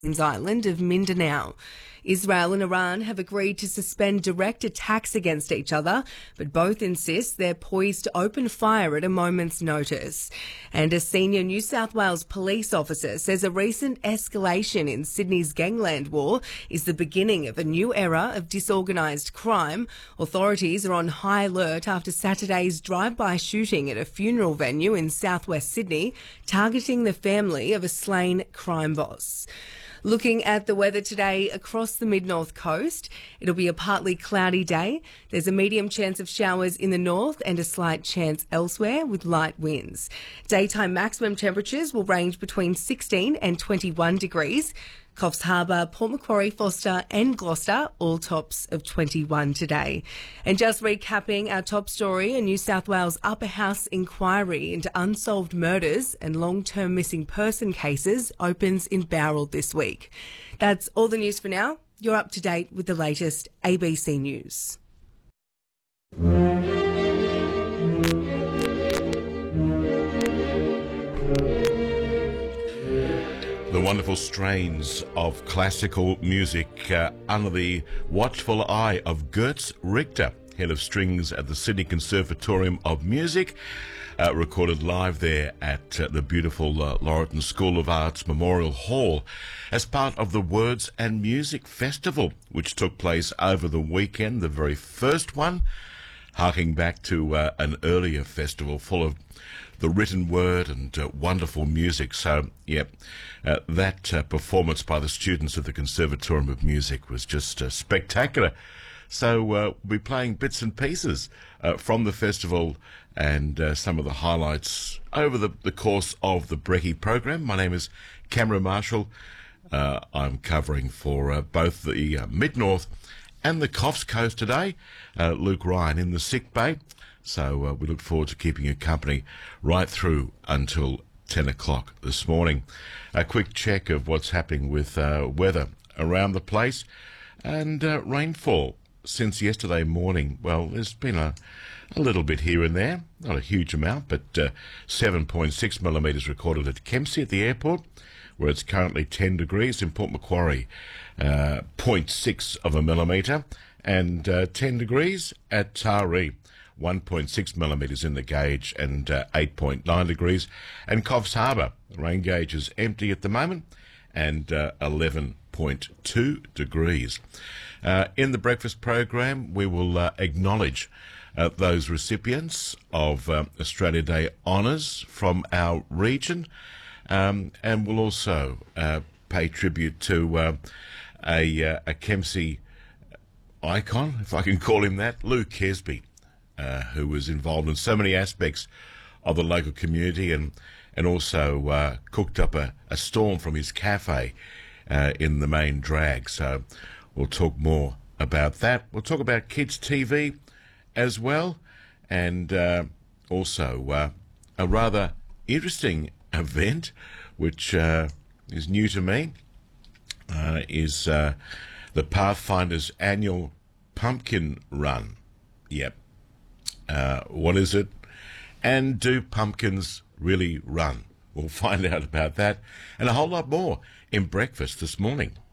island of Mindanao. Israel and Iran have agreed to suspend direct attacks against each other, but both insist they're poised to open fire at a moment's notice. And a senior New South Wales police officer says a recent escalation in Sydney's gangland war is the beginning of a new era of disorganised crime. Authorities are on high alert after Saturday's drive-by shooting at a funeral venue in southwest Sydney, targeting the family of a slain crime boss. Looking at the weather today across the mid-north coast, it'll be a partly cloudy day. There's a medium chance of showers in the north and a slight chance elsewhere with light winds. Daytime maximum temperatures will range between 16 and 21 degrees. Coffs Harbour, Port Macquarie, Forster and Gloucester, all tops of 21 today. And just recapping our top story, a New South Wales Upper House inquiry into unsolved murders and long-term missing person cases opens in Bowral this week. That's all the news for now. You're up to date with the latest ABC News. The wonderful strains of classical music under the watchful eye of Gertz Richter, head of strings at the Sydney Conservatorium of Music, recorded live there at the beautiful Laurelton School of Arts Memorial Hall as part of the Words and Music Festival, which took place over the weekend, the very first one, harking back to an earlier festival full of the written word and wonderful music. So, that performance by the students of the Conservatorium of Music was just spectacular. So we'll be playing bits and pieces from the festival and some of the highlights over the course of the Brekkie program. My name is Cameron Marshall. I'm covering for both the Mid-North and the Coffs Coast today. Luke Ryan in the sick bay. So we look forward to keeping you company right through until 10 o'clock this morning. A quick check of what's happening with weather around the place and rainfall since yesterday morning. Well, there's been a little bit here and there, not a huge amount, but 7.6 millimetres recorded at Kempsey at the airport, where it's currently 10 degrees. In Port Macquarie, 0.6 of a millimetre, and 10 degrees at Taree. 1.6 millimetres in the gauge and 8.9 degrees. And Coffs Harbour, the rain gauge is empty at the moment and 11.2 degrees. In the breakfast program, we will acknowledge those recipients of Australia Day honours from our region, and we'll also pay tribute to a Kempsey icon, if I can call him that, Lou Kesby, who was involved in so many aspects of the local community and also cooked up a storm from his cafe in the main drag. So we'll talk more about that. We'll talk about kids' TV as well, and also a rather interesting event which is new to me, is the Pathfinders annual pumpkin run. Yep. What is it? And do pumpkins really run? We'll find out about that and a whole lot more in breakfast this morning.